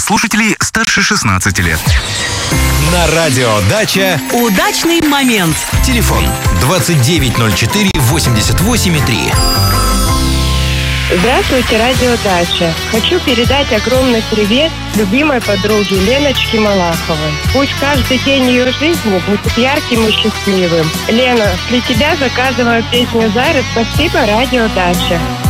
слушателей старше 16 лет. На радио «Дача» удачный момент. Телефон 2904 88,3. Здравствуйте, радио «Дача». Хочу передать огромный привет любимой подруге Леночке Малаховой. Пусть каждый день ее жизни будет ярким и счастливым. Лена, для тебя заказываю песню Зары. Спасибо, радио «Дача».